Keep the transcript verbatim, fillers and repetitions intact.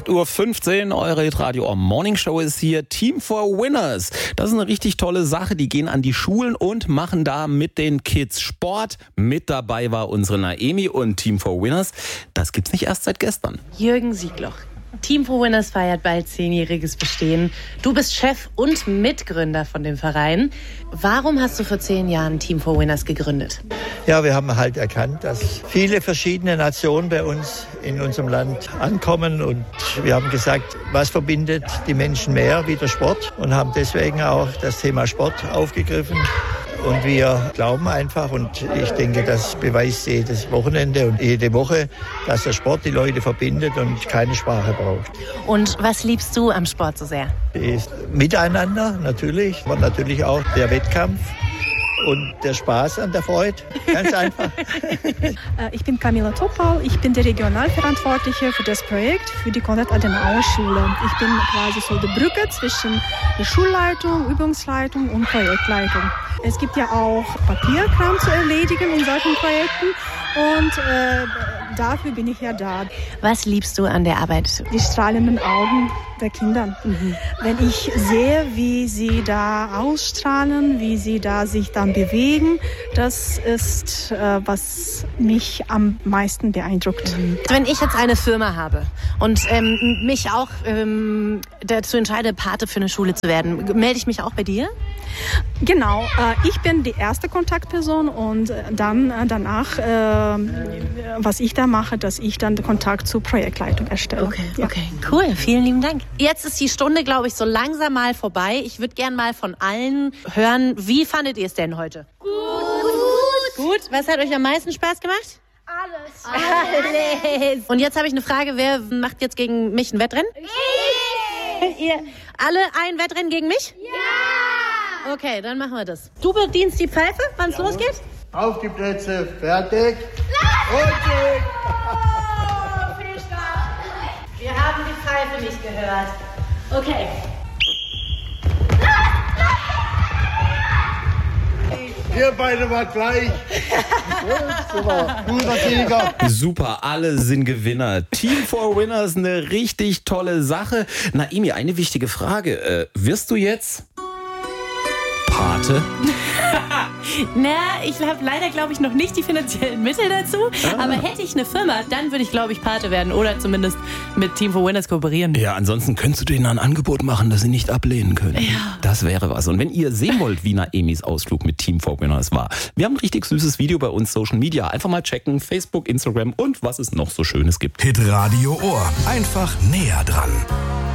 acht Uhr fünfzehn, eure Hitradio Morning Show ist hier. Team for Winners. Das ist eine richtig tolle Sache. Die gehen an die Schulen und machen da mit den Kids Sport. Mit dabei war unsere Naemi und Team for Winners. Das gibt's nicht erst seit gestern. Jürgen Siegloch. Team for Winners feiert bald zehnjähriges Bestehen. Du bist Chef und Mitgründer von dem Verein. Warum hast du vor zehn Jahren Team for Winners gegründet? Ja, wir haben halt erkannt, dass viele verschiedene Nationen bei uns in unserem Land ankommen. Und wir haben gesagt, was verbindet die Menschen mehr wie der Sport? Und haben deswegen auch das Thema Sport aufgegriffen. Und wir glauben einfach, und ich denke, das beweist jedes Wochenende und jede Woche, dass der Sport die Leute verbindet und keine Sprache braucht. Und was liebst du am Sport so sehr? Das Miteinander natürlich, aber natürlich auch der Wettkampf und der Spaß an der Freude. Ganz einfach. Ich bin Camilla Topal, ich bin die Regionalverantwortliche für das Projekt für die Konrad-Adenauer-Schule. Ich bin quasi so die Brücke zwischen der Schulleitung, Übungsleitung und Projektleitung. Es gibt ja auch Papierkram zu erledigen in solchen Projekten und äh, dafür bin ich ja da. Was liebst du an der Arbeit? Die strahlenden Augen der Kinder. Mhm. Wenn ich sehe, wie sie da ausstrahlen, wie sie da sich dann bewegen, das ist, äh, was mich am meisten beeindruckt. Mhm. Wenn ich jetzt eine Firma habe und ähm, mich auch ähm, dazu entscheide, Pate für eine Schule zu werden, melde ich mich auch bei dir? Genau, äh, ich bin die erste Kontaktperson und dann äh, danach, äh, was ich da mache, dass ich dann den Kontakt zur Projektleitung erstelle. Okay, ja. okay, cool, vielen lieben Dank. Jetzt ist die Stunde, glaube ich, so langsam mal vorbei. Ich würde gern mal von allen hören, wie fandet ihr es denn heute? Gut. Gut, was hat euch am meisten Spaß gemacht? Alles. Alles. Und jetzt habe ich eine Frage, wer macht jetzt gegen mich ein Wettrennen? Ich. Ihr alle ein Wettrennen gegen mich? Ja. Okay, dann machen wir das. Du bedienst die Pfeife, wann es losgeht? Auf die Plätze, fertig. Und geht. Oh, viel Spaß. Wir haben die Pfeife nicht gehört. Okay. Ihr beide wart gleich. Super, guter Sieger. Super, alle sind Gewinner. Team for Winners, eine richtig tolle Sache. Naemi, eine wichtige Frage. Äh, wirst du jetzt Pate? Na, ich habe leider, glaube ich, noch nicht die finanziellen Mittel dazu. Ah. Aber hätte ich eine Firma, dann würde ich, glaube ich, Pate werden. Oder zumindest mit Team for Winners kooperieren. Ja, ansonsten könntest du denen ein Angebot machen, das sie nicht ablehnen können. Ja. Das wäre was. Und wenn ihr sehen wollt, wie Naemis Ausflug mit Team for Winners war, wir haben ein richtig süßes Video bei uns Social Media. Einfach mal checken, Facebook, Instagram und was es noch so Schönes gibt. Hitradio Ohr. Einfach näher dran.